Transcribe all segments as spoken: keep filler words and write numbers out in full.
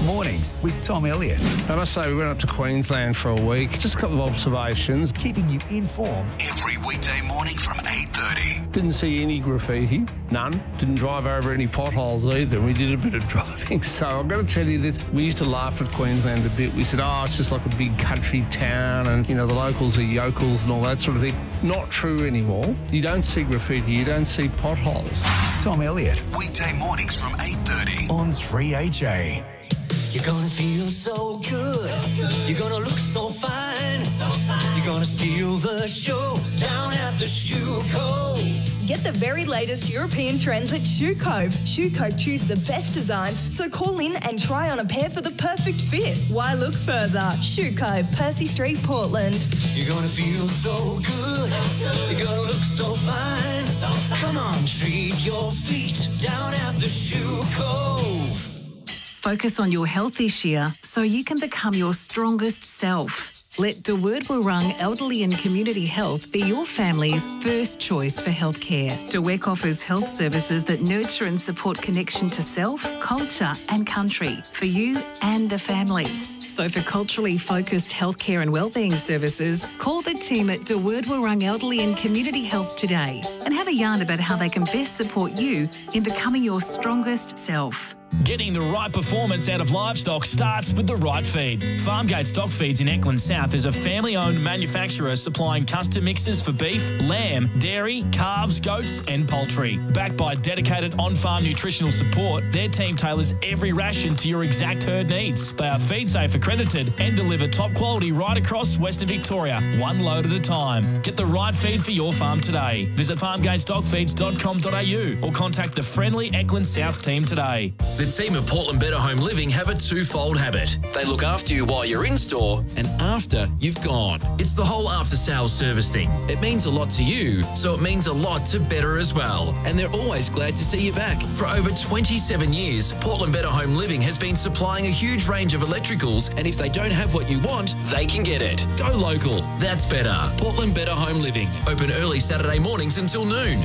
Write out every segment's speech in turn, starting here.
Mornings with Tom Elliott. I must say, we went up to Queensland for a week. Just a couple of observations. Keeping you informed every weekday morning from eight thirty. Didn't see any graffiti. None. Didn't drive over any potholes either. We did a bit of driving. So I've got to tell you this. We used to laugh at Queensland a bit. We said, oh, it's just like a big country town and, you know, the locals are yokels and all that sort of thing. Not true anymore. You don't see graffiti. You don't see potholes. Tom Elliott. Weekday mornings from eight thirty. On three H A. You're gonna feel so good. so good. You're gonna look so fine. so fine. You're gonna steal the show down at the Shoe Cove. Get the very latest European trends at Shoe Cove. Shoe Cove choose the best designs, so call in and try on a pair for the perfect fit. Why look further? Shoe Cove, Percy Street, Portland. You're gonna feel so good. so good. You're gonna look so fine. so fine. Come on, treat your feet down at the Shoe Cove. Focus on your health this year so you can become your strongest self. Let De Word Warung Elderly and Community Health be your family's first choice for healthcare. De Wek offers health services that nurture and support connection to self, culture and country for you and the family. So for culturally focused healthcare and wellbeing services, call the team at De Word Warung Elderly and Community Health today and have a yarn about how they can best support you in becoming your strongest self. Getting the right performance out of livestock starts with the right feed. Farmgate Stock Feeds in Eckland South is a family-owned manufacturer supplying custom mixes for beef, lamb, dairy, calves, goats and poultry. Backed by dedicated on-farm nutritional support, their team tailors every ration to your exact herd needs. They are FeedSafe accredited and deliver top quality right across Western Victoria, one load at a time. Get the right feed for your farm today. Visit farmgate stock feeds dot com dot a u or contact the friendly Eckland South team today. The team at Portland Better Home Living have a twofold habit. They look after you while you're in store and after you've gone. It's the whole after-sales service thing. It means a lot to you, so it means a lot to Better as well. And they're always glad to see you back. For over twenty-seven years, Portland Better Home Living has been supplying a huge range of electricals, and if they don't have what you want, they can get it. Go local. That's better. Portland Better Home Living. Open early Saturday mornings until noon.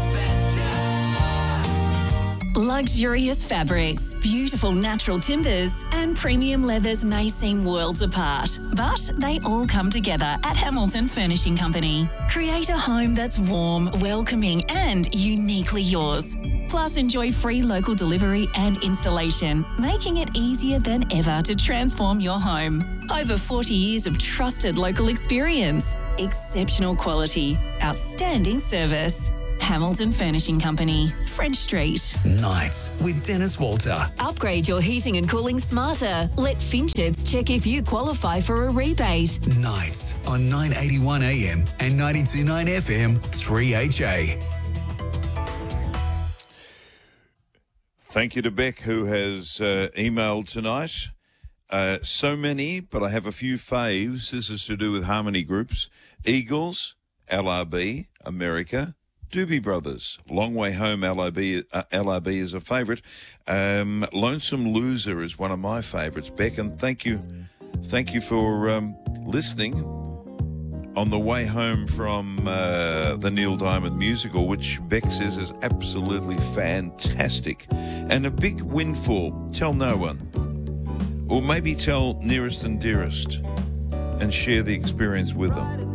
Luxurious fabrics, beautiful natural timbers and premium leathers may seem worlds apart, but they all come together at Hamilton Furnishing Company. Create a home that's warm, welcoming and uniquely yours. Plus, enjoy free local delivery and installation, making it easier than ever to transform your home. Over forty years of trusted local experience, exceptional quality, outstanding service. Hamilton Furnishing Company, French Street. Nights with Dennis Walter. Upgrade your heating and cooling smarter. Let Finchets check if you qualify for a rebate. Nights on nine eighty-one A M and ninety-two point nine F M, three H A. Thank you to Beck, who has uh, emailed tonight. Uh, so many, but I have a few faves. This is to do with harmony groups. Eagles, L R B, America. Doobie Brothers, Long Way Home, L R B, uh, L R B is a favourite. Um, Lonesome Loser is one of my favourites, Beck, and thank you, thank you for um, listening on the way home from uh, the Neil Diamond musical, which Beck says is absolutely fantastic. And a big windfall, tell no one. Or maybe tell nearest and dearest and share the experience with them.